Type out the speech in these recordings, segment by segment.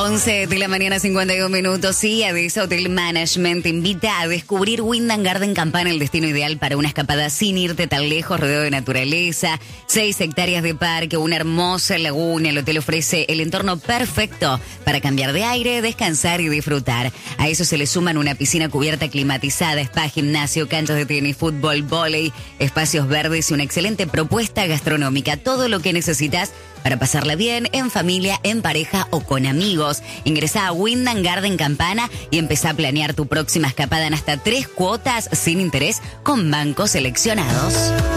11 de la mañana, 52 minutos. Sí, Adis Hotel Management te invita a descubrir Wyndham Garden Campana, el destino ideal para una escapada sin irte tan lejos, rodeado de naturaleza, 6 hectáreas de parque, una hermosa laguna. El hotel ofrece el entorno perfecto para cambiar de aire, descansar y disfrutar. A eso se le suman una piscina cubierta climatizada, spa, gimnasio, canchas de tenis, fútbol, vóley, espacios verdes y una excelente propuesta gastronómica. Todo lo que necesitas para pasarla bien, en familia, en pareja o con amigos. Ingresá a Wyndham Garden Campana y empezá a planear tu próxima escapada en hasta 3 cuotas sin interés con bancos seleccionados.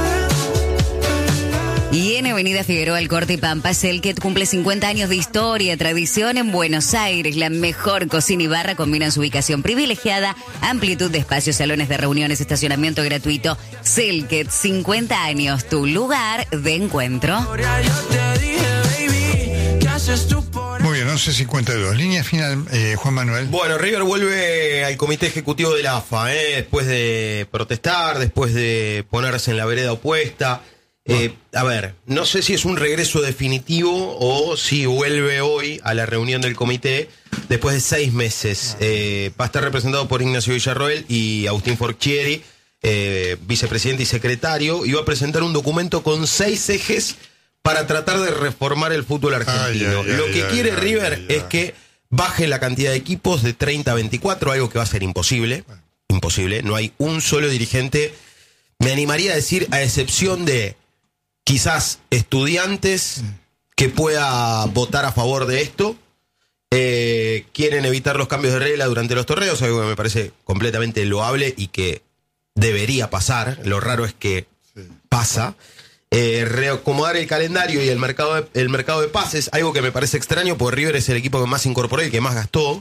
Y en Avenida Figueroa, El Corte y Pampa, Selket cumple 50 años de historia, tradición en Buenos Aires. La mejor cocina y barra combinan su ubicación privilegiada, amplitud de espacios, salones de reuniones, estacionamiento gratuito. Selket, 50 años, tu lugar de encuentro. Muy bien, 11:52. Línea final, Juan Manuel. Bueno, River vuelve al comité ejecutivo de la AFA, después de protestar, después de ponerse en la vereda opuesta. A ver, no sé si es un regreso definitivo o si vuelve hoy a la reunión del comité después de 6 meses. Va a estar representado por Ignacio Villarroel y Agustín Forchieri, vicepresidente y secretario, y va a presentar un documento con 6 ejes para tratar de reformar el fútbol argentino. Lo que quiere River es que baje la cantidad de equipos de 30 a 24, algo que va a ser imposible. Imposible, no hay un solo dirigente, me animaría a decir, a excepción de quizás Estudiantes, que pueda votar a favor de esto. Quieren evitar los cambios de regla durante los torneos, algo que me parece completamente loable y que debería pasar. Lo raro es que pasa. Reacomodar el calendario y el mercado de pases, algo que me parece extraño porque River es el equipo que más incorporó y que más gastó.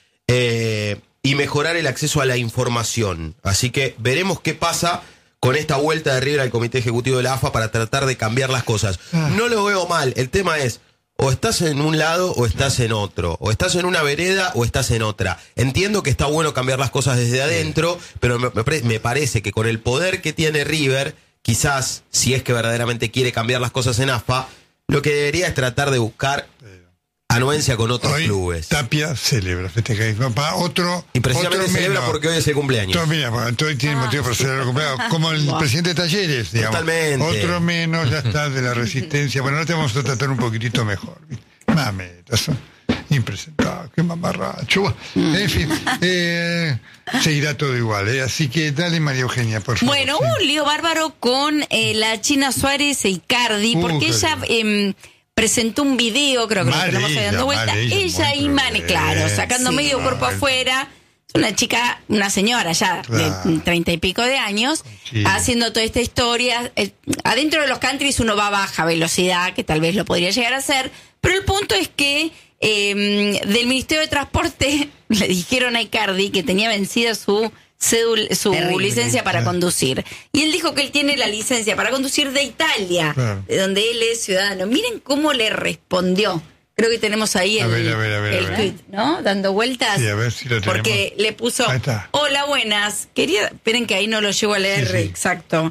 Y mejorar el acceso a la información. Así que veremos qué pasa con esta vuelta de River al comité ejecutivo de la AFA para tratar de cambiar las cosas. No lo veo mal, el tema es, o estás en un lado o estás en otro, o estás en una vereda o estás en otra. Entiendo que está bueno cambiar las cosas desde adentro, pero me parece que con el poder que tiene River, quizás, si es que verdaderamente quiere cambiar las cosas en AFA, lo que debería es tratar de buscar anuencia con otros clubes. Tapia celebra, festeja otro. Y precisamente celebra porque hoy es el cumpleaños. Mira, entonces tiene motivo para celebrar el cumpleaños. Como el presidente de Talleres, digamos. Totalmente. Otro menos, ya está, de la Resistencia. Bueno, no te vamos a tratar un poquitito mejor. Mametas, impresentable, qué mamarracho. En fin, seguirá todo igual, Así que dale, María Eugenia, por favor. Bueno, un lío bárbaro con la China Suárez e Icardi, porque ella presentó un video, creo que lo tenemos ahí dando vuelta. Ella y Mane, claro, sacando medio cuerpo afuera. Es una chica, una señora ya de 30 y pico de años, haciendo toda esta historia. Adentro de los countries uno va a baja velocidad, que tal vez lo podría llegar a hacer, pero el punto es que del Ministerio de Transporte le dijeron a Icardi que tenía vencida su licencia para conducir. Y él dijo que él tiene la licencia para conducir de Italia, de donde él es ciudadano. Miren cómo le respondió. Creo que tenemos ahí el tweet, ¿no? Dando vueltas. Sí, a ver si lo tenemos. Porque le puso, hola, buenas. Esperen que ahí no lo llevo a leer exacto.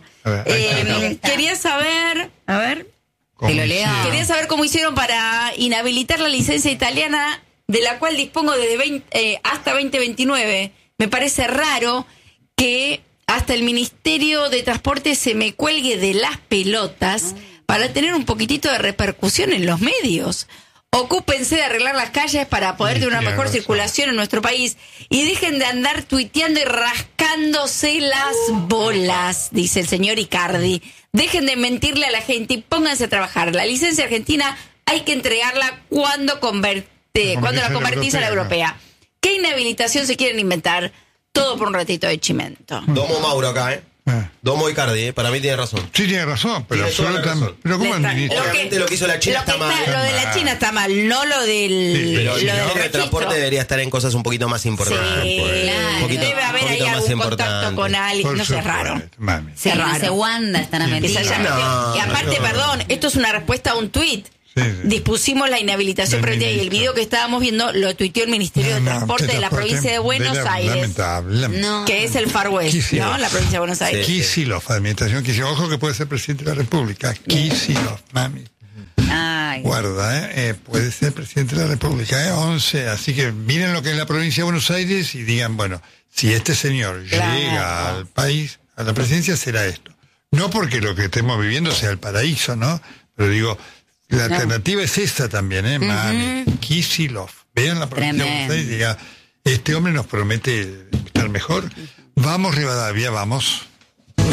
Quería saber, a ver, que lo lea. Quería saber cómo hicieron para inhabilitar la licencia italiana, de la cual dispongo desde hasta 2029. Me parece raro que hasta el Ministerio de Transporte se me cuelgue de las pelotas para tener un poquitito de repercusión en los medios. Ocúpense de arreglar las calles para poder tener una mejor circulación en nuestro país y dejen de andar tuiteando y rascándose las bolas, dice el señor Icardi. Dejen de mentirle a la gente y pónganse a trabajar. La licencia argentina hay que entregarla cuando la convertís a la europea. ¿Qué inhabilitación se quieren inventar? Todo por un ratito de chimento. Domo Mauro acá, Domo Icardi, para mí tiene razón. Sí, tiene razón, pero absolutamente. Pero ¿cómo obviamente lo que hizo la China está mal. Lo de la China está mal, no lo del. Pero el transporte debería estar en cosas un poquito más importantes. Sí, claro. Debe haber ahí algún contacto con alguien. No sé, raro. Se Wanda están a mentir. Y aparte, perdón, esto es una respuesta a un tuit. Dispusimos la inhabilitación preventiva y el video que estábamos viendo lo tuiteó el Ministerio de Transporte de la provincia de Buenos Aires, que es el Far West, ¿no? La provincia de Buenos Aires. Kicillof, administración Kicillof. Ojo que puede ser presidente de la República. Kicillof, mami. Ay, Guarda, puede ser presidente de la República, 11. Así que miren lo que es la provincia de Buenos Aires y digan, bueno, si este señor llega al país, a la presidencia, será esto. No porque lo que estemos viviendo sea el paraíso, ¿no? Pero digo, la alternativa es esta también, Mami, Kicillof. Vean la provincia de Buenos Aires y digan, este hombre nos promete estar mejor. Vamos, Rivadavia, vamos.